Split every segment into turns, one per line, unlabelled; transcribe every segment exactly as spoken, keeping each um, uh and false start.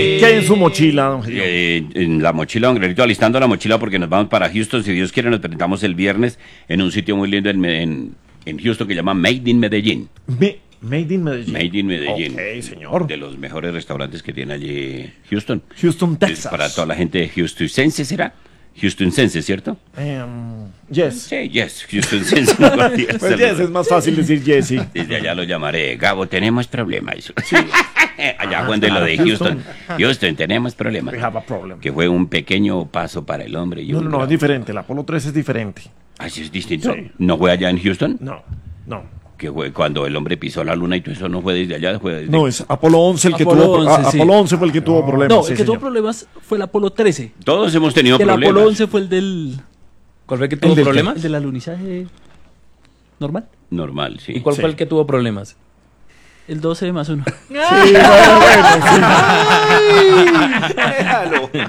¿Qué hay en su mochila, don Gilio?
Eh, en la mochila, don Granito, alistando la mochila porque nos vamos para Houston. Si Dios quiere, nos presentamos el viernes en un sitio muy lindo en, en, en Houston que se llama Made in Medellín.
Me, Made in Medellín.
Made in Medellín.
Ok, señor.
De los mejores restaurantes que tiene allí Houston.
Houston, Texas.
Es para toda la gente houstoncense, ¿será? Houstoncense, ¿cierto?
Um, yes.
Sí, yes, Houstoncense.
Pues yes, es más fácil decir yes, sí.
Desde allá lo llamaré. Gabo, tenemos problemas. Sí. Allá
Ah,
cuando
claro,
lo de Houston.
Houston.
Houston, tenemos problemas.
We have a problem.
Que fue un pequeño paso para el hombre. Y
No,
un
no, no,
gran-
es diferente. El Apolo tres es diferente.
Ah, ¿sí es distinto?
Sí.
¿No fue allá en Houston?
No, no.
Que fue cuando el hombre pisó la luna y todo eso no fue desde allá, fue desde...
No, es Apolo once el que
Apolo
tuvo...
once,
a-
sí.
Apolo once fue el que tuvo problemas.
No,
sí,
el que tuvo
señor.
problemas fue el Apolo trece.
Todos hemos tenido
El
problemas.
Apolo once fue el del...
¿Cuál fue el que tuvo
¿El del
problemas?
El del alunizaje normal.
Normal, sí.
¿Y cuál
Sí.
fue el que tuvo problemas?
El doce más uno.
Sí, bueno, bueno,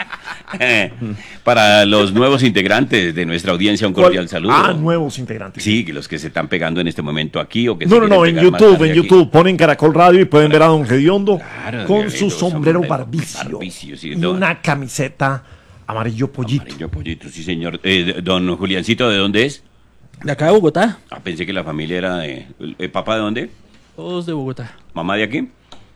Para los nuevos integrantes de nuestra audiencia, un
sí.
cordial saludo.
Ah, nuevos integrantes.
Sí, que los que se están pegando en este momento aquí o que
No,
se
no,
quieren
no, en
pegar más
YouTube,
tarde
en
aquí.
YouTube ponen Caracol Radio y pueden ver a don Gediondo
Claro,
con
Gediondo,
su sombrero
sombrero
barbicio,
barbicio, sí,
y
don-
una camiseta amarillo pollito.
Amarillo pollito, sí, señor. Eh, don Juliancito, ¿de dónde es?
De acá de Bogotá.
Ah, pensé que la familia era de... ¿El papá de dónde?
Todos de Bogotá.
¿Mamá de aquí?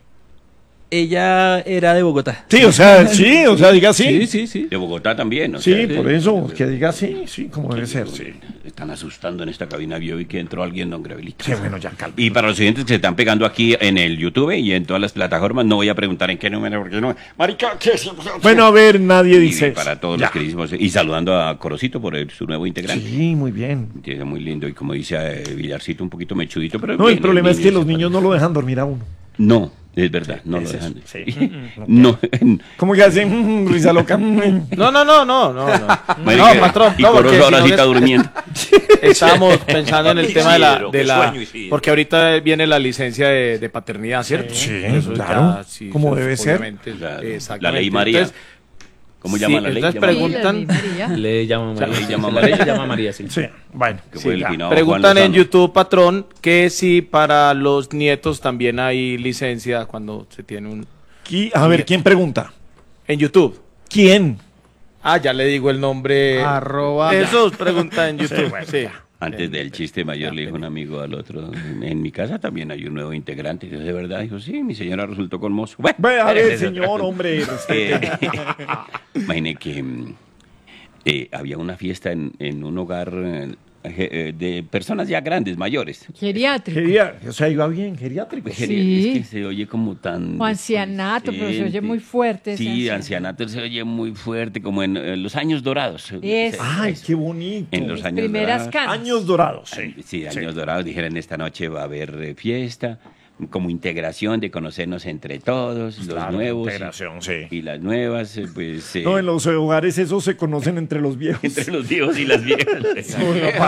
Ella era de Bogotá.
Sí, o sea, sí, o sea, diga
Sí,
sí.
sí, sí.
De Bogotá también, o
Sí,
sea,
por eso, que diga sí, sí, como debe ser, sí.
Están asustando en esta cabina. Yo vi que entró alguien, don Gravelito.
Sí, bueno, ya calma.
Y para los siguientes que se están pegando aquí en el YouTube y en todas las plataformas, no voy a preguntar en qué número, porque no... Marica, ¿qué es?
Bueno, a ver, nadie
Y
dice
para todos
ya.
los queridísimos. Y saludando a Corocito por el- su nuevo integrante.
Sí, muy bien.
Sí, es muy lindo. Y como dice eh, Villarcito, un poquito mechudito, pero...
No, el
bien,
problema es que
niño
los
se
niños no lo dejan dormir a uno.
No, es verdad, no lo
es eso,
dejan.
sí.
No,
¿Cómo que hacen? Risa loca.
No, no, no, no, no. No,
marica,
no patrón.
Y
No, porque
Corozo
si
ahora
no
sí
es-
está durmiendo.
Estábamos pensando en el tema de la,
Isidro,
de
qué
la
sueño, Isidro.
porque ahorita viene la licencia de, de paternidad, ¿cierto?
Sí,
Eso ya,
claro,
sí,
como
eso
debe ser.
obviamente,
Claro.
exactamente.
La ley María.
Entonces,
¿Cómo
sí,
llama la ley?
entonces
Llama-
preguntan-
María.
Le llama María.
ley llama
La ley
María.
llama María, sí.
Sí, bueno.
que fue
Sí,
el
ya.
finado
Preguntan
Juan
en
Lozano.
YouTube, patrón, que si para los nietos también hay licencia cuando se tiene un...
Qui- A ver, ¿quién pregunta?
En YouTube.
¿Quién?
Ah, ya le digo el nombre.
Arroba.
Eso pregunta en YouTube.
bueno,
sí.
Antes del chiste mayor le dijo un amigo al otro, en mi casa también hay un nuevo integrante. Y yo, ¿de verdad? Dijo, sí, mi señora resultó con mozo. Bueno,
Ve, a ver,
esa es otra
señor,
cosa.
hombre. respete.
Eh, Imagine que mm, eh, había una fiesta en, en un hogar eh, eh, de personas ya grandes, mayores.
Geriátrico.
Geria- o sea, iba bien, geriátrico.
Pues,
Sí.
geri- Es que se oye como tan...
O ancianato, pero se oye
displicente.
muy fuerte ese
Sí,
ancianato.
ancianato se oye muy fuerte, como en, eh, los años dorados.
Es.
Ay,
Eso.
qué bonito.
En los años
Primeras
dorados.
canas.
Años dorados, sí.
Sí, años dorados. Dijeron, esta noche va a haber eh, fiesta, como integración de conocernos entre todos, los
Claro,
nuevos.
integración, sí.
Y las nuevas, eh, pues... eh,
No, en los hogares esos se conocen entre los viejos.
entre los viejos y las viejas.